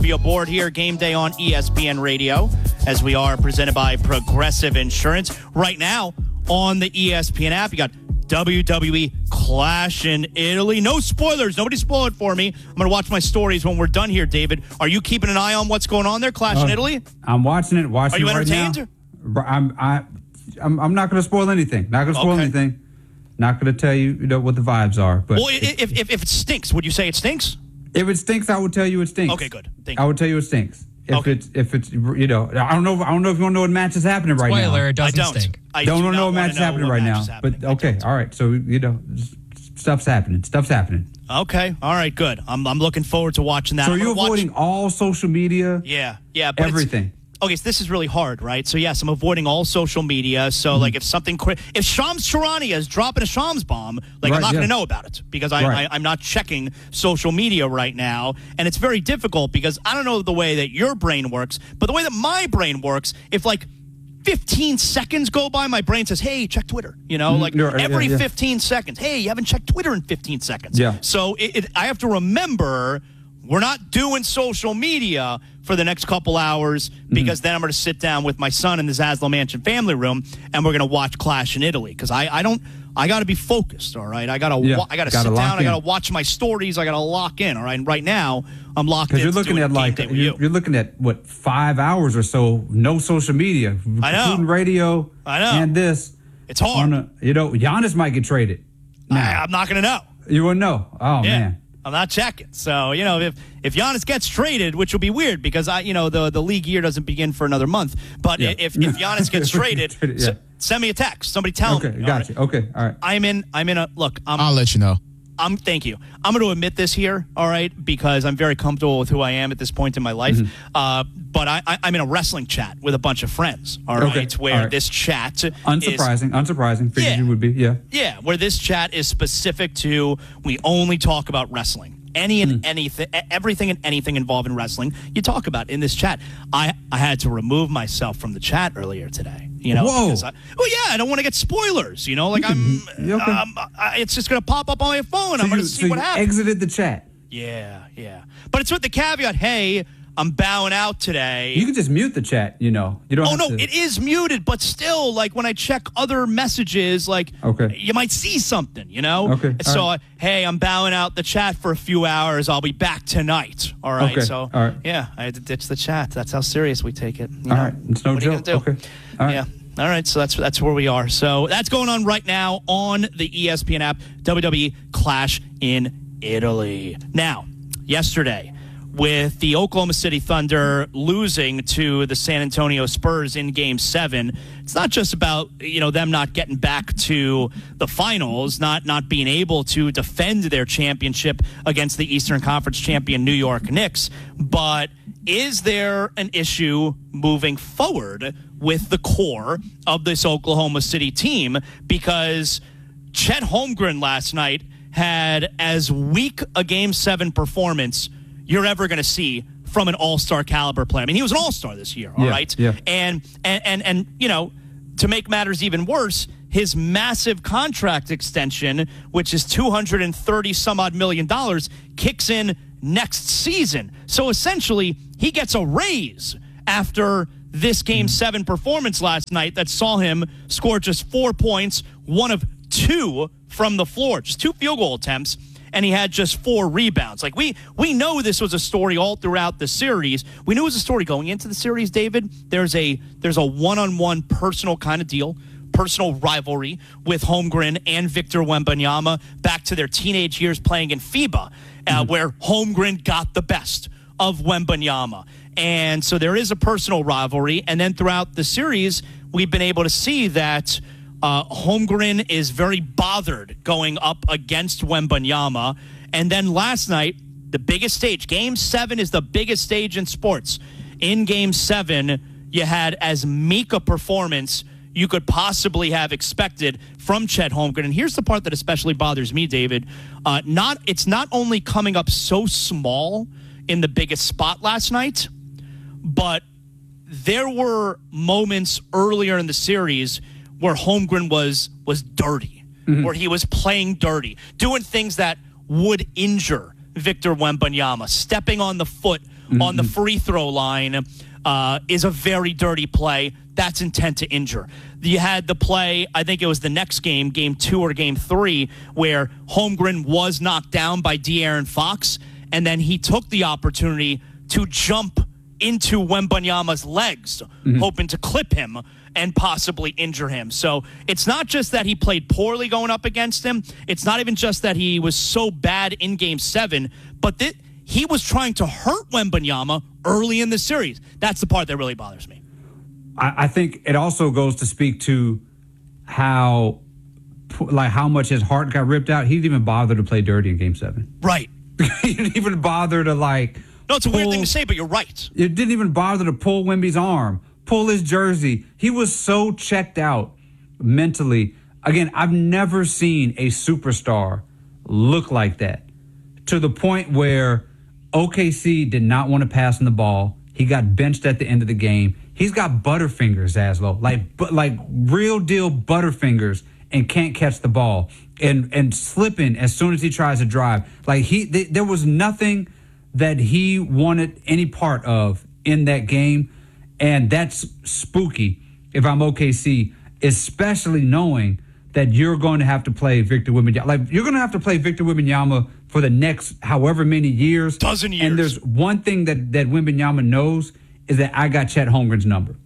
you aboard here. Game day on ESPN Radio, as we are presented by Progressive Insurance. Right now on the ESPN app, you got WWE Clash in Italy. No spoilers. Nobody spoil it for me. I'm going to watch my stories when we're done here, David. Are you keeping an eye on what's going on there, Clash in Italy? I'm watching it. Are you entertained? Right, I'm not going to spoil anything. Not going to spoil anything. Not going to tell you, what the vibes are. But well, if it stinks, would you say it stinks? If it stinks, I would tell you it stinks. Okay, good. Thank you. I would tell you it stinks. If it's I don't know if you want to know what match is happening right now. Spoiler, it doesn't stink. I don't want to know what match is happening right now. But okay, all right. So stuff's happening. Okay, all right, good. I'm looking forward to watching that. So you're avoiding all social media? Yeah, but everything. Okay, so this is really hard, right? So yes, I'm avoiding all social media. So like, if Shams Charania is dropping a Shams bomb, I'm not going to know about it because I'm not checking social media right now, and it's very difficult because I don't know the way that your brain works, but the way that my brain works, if 15 seconds go by, my brain says, hey, check Twitter. Every 15 seconds. Hey, you haven't checked Twitter in 15 seconds. Yeah. So I have to remember we're not doing social media for the next couple hours because then I'm going to sit down with my son in the Zaslow Mansion family room and we're going to watch Clash in Italy because I got to be focused, all right? I got to sit down. I got to watch my stories. I got to lock in, all right? And right now, I'm locked in. Because you're looking at what, 5 hours or so, no social media. I know. Including radio. I know. And this. It's hard. Giannis might get traded. I'm not going to know. You wouldn't know. Oh, man. I'm not checking. So, if Giannis gets traded, which will be weird because the league year doesn't begin for another month. But if Giannis gets traded, send me a text. Somebody tell me. Okay, got you. Okay, all right. I'm in a look. I'll let you know. Thank you. I'm going to admit this here, all right, because I'm very comfortable with who I am at this point in my life. But I'm in a wrestling chat with a bunch of friends, all right, where this chat Unsurprising. Figured you would be, Yeah, where this chat is specific to we only talk about wrestling. Everything and anything involved in wrestling, you talk about in this chat. I had to remove myself from the chat earlier today. Whoa. Because I don't want to get spoilers. It's just going to pop up on my phone. I'm going to see what happens. Exited the chat. Yeah. But it's with the caveat, hey, I'm bowing out today. You can just mute the chat, You don't have to. It is muted, but still, when I check other messages, you might see something, Okay. So, hey, I'm bowing out the chat for a few hours. I'll be back tonight. All right. Okay. So, all right. Yeah, I had to ditch the chat. That's how serious we take it. All right. It's no joke. Okay. All right. Yeah. All right, so that's where we are. So that's going on right now on the ESPN app, WWE Clash in Italy. Now, yesterday, with the Oklahoma City Thunder losing to the San Antonio Spurs in Game 7, it's not just about them not getting back to the finals, not being able to defend their championship against the Eastern Conference champion New York Knicks, but is there an issue moving forward with the core of this Oklahoma City team? Because Chet Holmgren last night had as weak a Game 7 performance you're ever going to see from an all-star caliber player. I mean, he was an all-star this year, all right? Yeah. And to make matters even worse, his massive contract extension, which is $230-some-odd million, kicks in next season. So essentially, he gets a raise after this Game 7 performance last night that saw him score just 4 points, 1 of 2 from the floor, just 2 field goal attempts, and he had just 4 rebounds. We know this was a story all throughout the series. We knew it was a story going into the series, David. There's a one-on-one personal kind of deal, personal rivalry with Holmgren and Victor Wembanyama back to their teenage years playing in FIBA, where Holmgren got the best of Wembanyama. And so there is a personal rivalry. And then throughout the series, we've been able to see that Holmgren is very bothered going up against Wembanyama. And then last night, the biggest stage, Game 7 is the biggest stage in sports. In Game 7, you had as meek a performance you could possibly have expected from Chet Holmgren. And here's the part that especially bothers me, David. It's not only coming up so small in the biggest spot last night, but there were moments earlier in the series where Holmgren was dirty, where he was playing dirty, doing things that would injure Victor Wembanyama, stepping on the foot on the free throw line is a very dirty play. That's intent to injure. You had the play, I think it was the next game, game 2 or game 3, where Holmgren was knocked down by De'Aaron Fox, and then he took the opportunity to jump into Wembanyama's legs, hoping to clip him and possibly injure him. So it's not just that he played poorly going up against him. It's not even just that he was so bad in Game 7, but that he was trying to hurt Wembanyama early in the series. That's the part that really bothers me. I think it also goes to speak to how much his heart got ripped out. He didn't even bother to play dirty in Game 7. Right. He didn't even bother to No, it's a weird thing to say, but you're right. It didn't even bother to pull Wemby's arm, pull his jersey. He was so checked out mentally. Again, I've never seen a superstar look like that, to the point where OKC did not want to pass him the ball. He got benched at the end of the game. He's got butterfingers, Zaslow, like real deal butterfingers, and can't catch the ball and slipping as soon as he tries to drive. There was nothing that he wanted any part of in that game, and that's spooky if I'm OKC, especially knowing that you're going to have to play Victor Wembanyama. You're going to have to play Victor Wembanyama for the next however many years. Dozen years. And there's one thing that Wembanyama knows is that I got Chet Holmgren's number.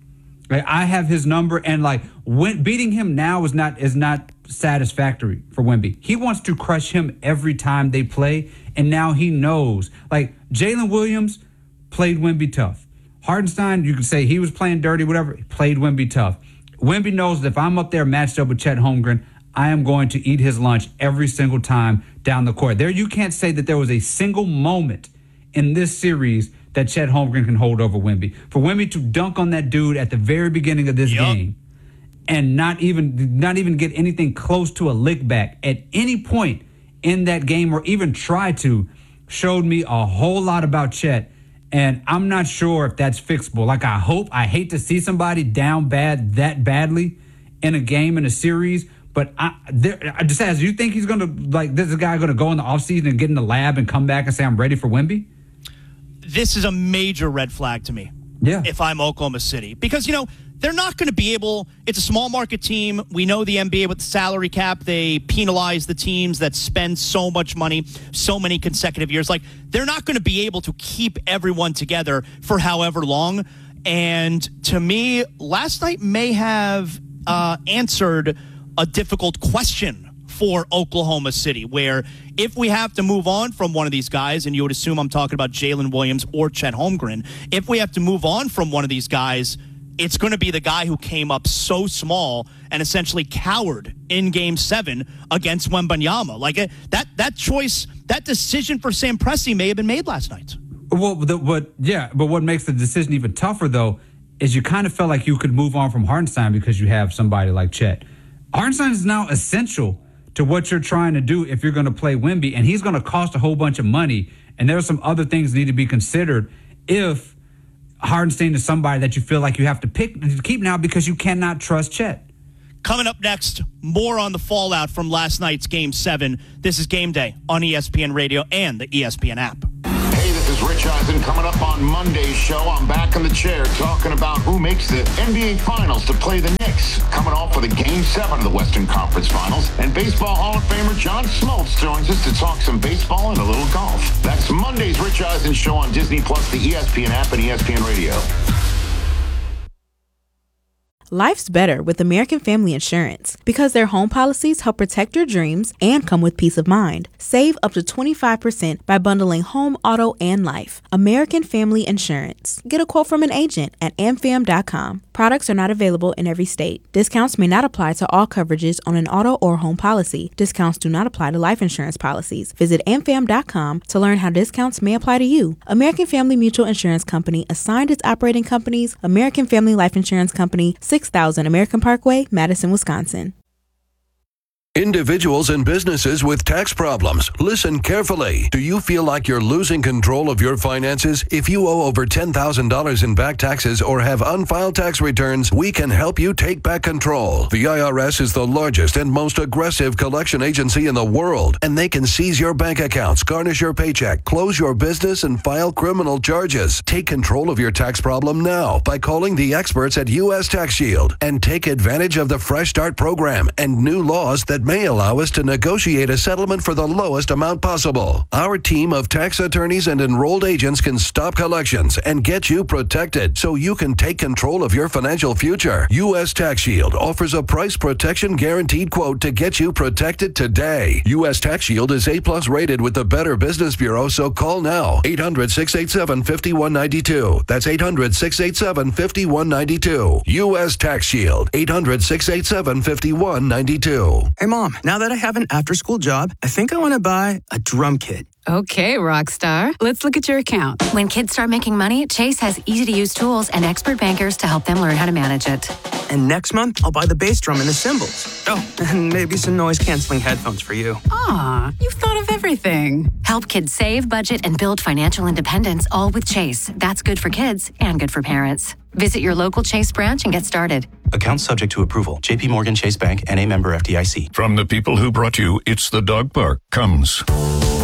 I have his number, and beating him now is not satisfactory for Wemby. He wants to crush him every time they play, and now he knows. Jalen Williams played Wemby tough. Hartenstein, you can say he was playing dirty, whatever. He played Wemby tough. Wemby knows that if I'm up there matched up with Chet Holmgren, I am going to eat his lunch every single time down the court. You can't say that there was a single moment in this series that Chet Holmgren can hold over Wemby. For Wemby to dunk on that dude at the very beginning of this game and not even get anything close to a lick back at any point in that game, or even try to, showed me a whole lot about Chet. And I'm not sure if that's fixable. I hate to see somebody down that badly in a game, in a series. But I just ask, do you think he's going to, this guy going to go in the offseason and get in the lab and come back and say, I'm ready for Wemby? This is a major red flag to me. Yeah. If I'm Oklahoma City. Because, they're not going to be able, it's a small market team. We know the NBA with the salary cap, they penalize the teams that spend so much money, so many consecutive years. They're not going to be able to keep everyone together for however long. And to me, last night may have answered a difficult question for Oklahoma City, where if we have to move on from one of these guys, and you would assume I'm talking about Jalen Williams or Chet Holmgren, if we have to move on from one of these guys, it's going to be the guy who came up so small and essentially cowered in Game 7 against Wembanyama. That choice, that decision for Sam Presti may have been made last night. Well, but what makes the decision even tougher, though, is you kind of felt like you could move on from Hartenstein because you have somebody like Chet. Hartenstein is now essential to what you're trying to do if you're going to play Wemby, and he's going to cost a whole bunch of money. And there are some other things that need to be considered if Hartenstein is somebody that you feel like you have to keep now because you cannot trust Chet. Coming up next, more on the fallout from last night's Game 7. This is Game Day on ESPN Radio and the ESPN app. Hey, this is Rich Eisen. Coming up on Monday's show, I'm back in the chair talking about who makes the NBA Finals to play the Knicks. Coming off of the Game 7 of the Western Conference Finals. And Baseball Hall of Famer John Smoltz joins us to talk some baseball and a little golf. That's Monday's Rich Eisen show on Disney+, the ESPN app, and ESPN Radio. Life's better with American Family Insurance because their home policies help protect your dreams and come with peace of mind. Save up to 25% by bundling home, auto, and life. American Family Insurance. Get a quote from an agent at amfam.com. Products are not available in every state. Discounts may not apply to all coverages on an auto or home policy. Discounts do not apply to life insurance policies. Visit amfam.com to learn how discounts may apply to you. American Family Mutual Insurance Company assigned its operating companies, American Family Life Insurance Company, 6000 American Parkway, Madison, Wisconsin. Individuals and businesses with tax problems, listen carefully. Do you feel like you're losing control of your finances? If you owe over $10,000 in back taxes or have unfiled tax returns, we can help you take back control. The IRS is the largest and most aggressive collection agency in the world, and they can seize your bank accounts, garnish your paycheck, close your business, and file criminal charges. Take control of your tax problem now by calling the experts at U.S. Tax Shield and take advantage of the Fresh Start program and new laws that may allow us to negotiate a settlement for the lowest amount possible. Our team of tax attorneys and enrolled agents can stop collections and get you protected so you can take control of your financial future. U.S. Tax Shield offers a price protection guaranteed quote to get you protected today. U.S. Tax Shield is A+ rated with the Better Business Bureau, so call now. 800-687-5192. That's 800-687-5192. U.S. Tax Shield. 800-687-5192. Hey, Mom, now that I have an after-school job, I think I want to buy a drum kit. Okay, Rockstar. Let's look at your account. When kids start making money, Chase has easy-to-use tools and expert bankers to help them learn how to manage it. And next month, I'll buy the bass drum and the cymbals. Oh, and maybe some noise-canceling headphones for you. Aw, you've thought of everything. Help kids save, budget, and build financial independence, all with Chase. That's good for kids and good for parents. Visit your local Chase branch and get started. Account subject to approval. J.P. Morgan Chase Bank, N.A. member FDIC. From the people who brought you It's the Dog Park comes